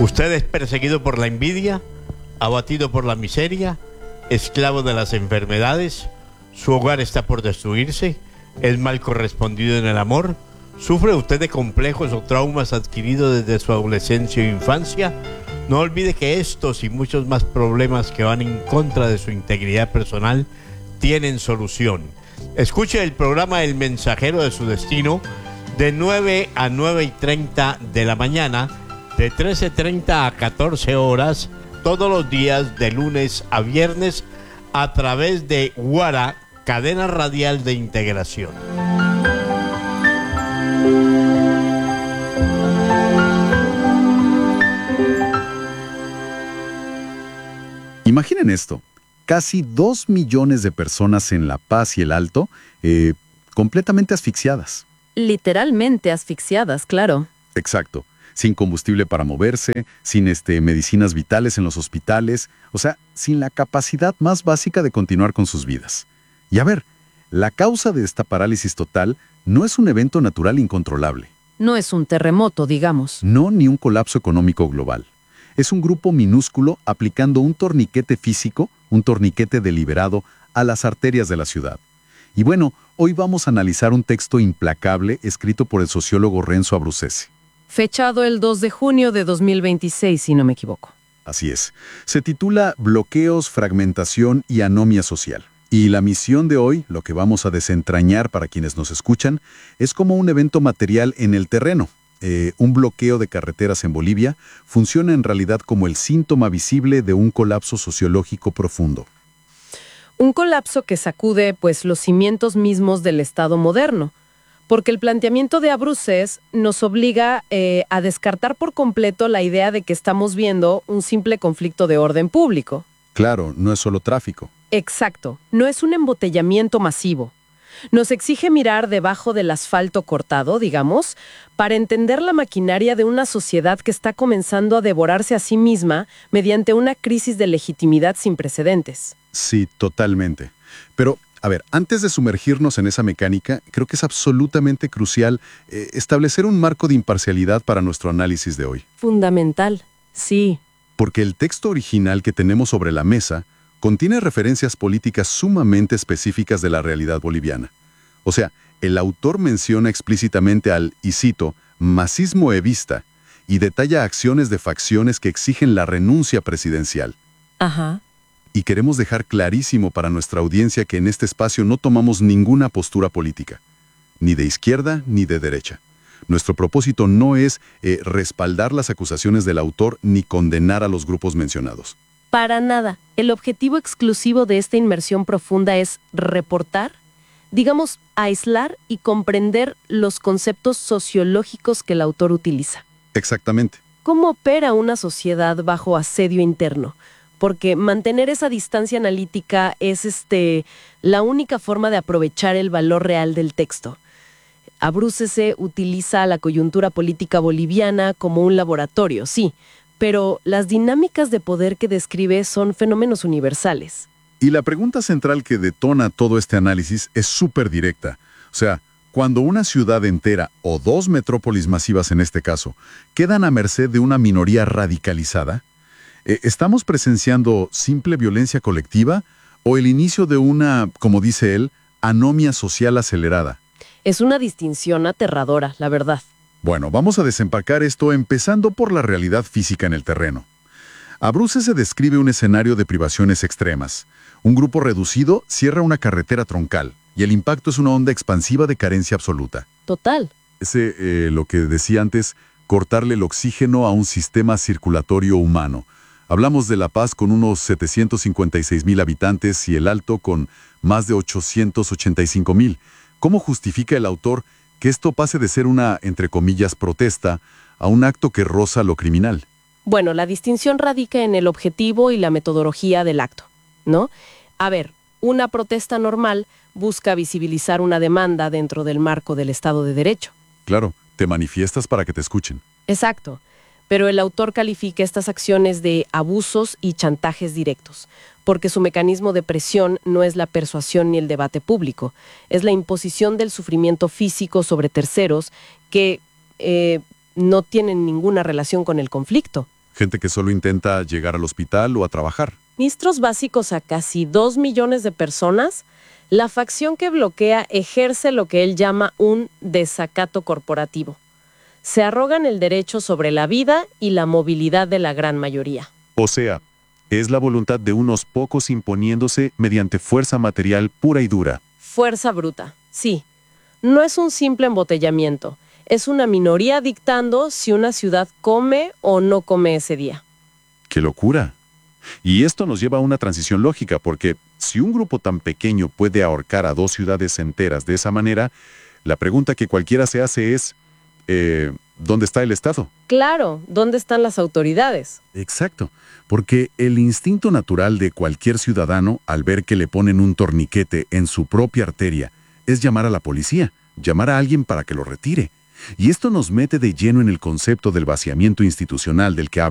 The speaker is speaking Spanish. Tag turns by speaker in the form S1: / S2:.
S1: Usted es perseguido por la envidia, abatido por la miseria, esclavo de las enfermedades, su hogar está por destruirse, es mal correspondido en el amor, sufre usted de complejos o traumas adquiridos desde su adolescencia o infancia. No olvide que estos y muchos más problemas que van en contra de su integridad personal tienen solución. Escuche el programa El Mensajero de su Destino de 9 a 9:30 de la mañana, de 13:30 a 14 horas, todos los días de lunes a viernes, a través de Guara, cadena radial de integración.
S2: Imaginen esto, casi 2 millones de personas en La Paz y el Alto, completamente asfixiadas.
S3: Literalmente asfixiadas, claro.
S2: Exacto, sin combustible para moverse, sin medicinas vitales en los hospitales, o sea, sin la capacidad más básica de continuar con sus vidas. Y a ver, la causa de esta parálisis total no es un evento natural incontrolable.
S3: No es un terremoto, digamos.
S2: No, ni un colapso económico global. Es un grupo minúsculo aplicando un torniquete físico, un torniquete deliberado, a las arterias de la ciudad. Y bueno, hoy vamos a analizar un texto implacable escrito por el sociólogo Renzo Abruzzese.
S3: Fechado el 2 de junio de 2026, si no me equivoco.
S2: Así es. Se titula Bloqueos, fragmentación y anomia social. Y la misión de hoy, lo que vamos a desentrañar para quienes nos escuchan, es como un evento material en el terreno. Un bloqueo de carreteras en Bolivia funciona en realidad como el síntoma visible de un colapso sociológico profundo.
S3: Un colapso que sacude, pues, los cimientos mismos del Estado moderno, porque el planteamiento de Abruzzese nos obliga a descartar por completo la idea de que estamos viendo un simple conflicto de orden público.
S2: Claro, no es solo tráfico.
S3: Exacto, no es un embotellamiento masivo. Nos exige mirar debajo del asfalto cortado, digamos, para entender la maquinaria de una sociedad que está comenzando a devorarse a sí misma mediante una crisis de legitimidad sin precedentes.
S2: Sí, totalmente. Pero, a ver, antes de sumergirnos en esa mecánica, creo que es absolutamente crucial establecer un marco de imparcialidad para nuestro análisis de hoy.
S3: Fundamental, sí.
S2: Porque el texto original que tenemos sobre la mesa contiene referencias políticas sumamente específicas de la realidad boliviana. O sea, el autor menciona explícitamente al, y cito, masismo evista, y detalla acciones de facciones que exigen la renuncia presidencial.
S3: Ajá.
S2: Y queremos dejar clarísimo para nuestra audiencia que en este espacio no tomamos ninguna postura política, ni de izquierda ni de derecha. Nuestro propósito no es respaldar las acusaciones del autor ni condenar a los grupos mencionados.
S3: Para nada. El objetivo exclusivo de esta inmersión profunda es reportar, digamos, aislar y comprender los conceptos sociológicos que el autor utiliza.
S2: Exactamente.
S3: ¿Cómo opera una sociedad bajo asedio interno? Porque mantener esa distancia analítica es la única forma de aprovechar el valor real del texto. Abruzzese utiliza la coyuntura política boliviana como un laboratorio, sí, pero las dinámicas de poder que describe son fenómenos universales.
S2: Y la pregunta central que detona todo este análisis es súper directa. O sea, cuando una ciudad entera, o 2 metrópolis masivas en este caso, quedan a merced de una minoría radicalizada, ¿estamos presenciando simple violencia colectiva o el inicio de una, como dice él, anomia social acelerada?
S3: Es una distinción aterradora, la verdad.
S2: Bueno, vamos a desempacar esto empezando por la realidad física en el terreno. Abruzzese describe un escenario de privaciones extremas. Un grupo reducido cierra una carretera troncal y el impacto es una onda expansiva de carencia absoluta.
S3: Total.
S2: Lo que decía antes, cortarle el oxígeno a un sistema circulatorio humano. Hablamos de La Paz con unos 756,000 habitantes y el Alto con más de 885,000. ¿Cómo justifica el autor que esto pase de ser una, entre comillas, protesta a un acto que roza lo criminal?
S3: Bueno, la distinción radica en el objetivo y la metodología del acto, ¿no? A ver, una protesta normal busca visibilizar una demanda dentro del marco del Estado de Derecho.
S2: Claro, te manifiestas para que te escuchen.
S3: Exacto, pero el autor califica estas acciones de abusos y chantajes directos, porque su mecanismo de presión no es la persuasión ni el debate público, es la imposición del sufrimiento físico sobre terceros que no tienen ninguna relación con el conflicto.
S2: Gente que solo intenta llegar al hospital o a trabajar.
S3: Ministros básicos a casi 2 millones de personas, la facción que bloquea ejerce lo que él llama un desacato corporativo. Se arrogan el derecho sobre la vida y la movilidad de la gran mayoría.
S4: O sea, es la voluntad de unos pocos imponiéndose mediante fuerza material pura y dura.
S3: Fuerza bruta, sí. No es un simple embotellamiento. Es una minoría dictando si una ciudad come o no come ese día.
S4: ¡Qué locura! Y esto nos lleva a una transición lógica, porque si un grupo tan pequeño puede ahorcar a 2 ciudades enteras de esa manera, la pregunta que cualquiera se hace es, ¿dónde está el Estado?
S3: Claro, ¿dónde están las autoridades?
S2: Exacto, porque el instinto natural de cualquier ciudadano al ver que le ponen un torniquete en su propia arteria es llamar a la policía, llamar a alguien para que lo retire. Y esto nos mete de lleno en el concepto del vaciamiento institucional del que habla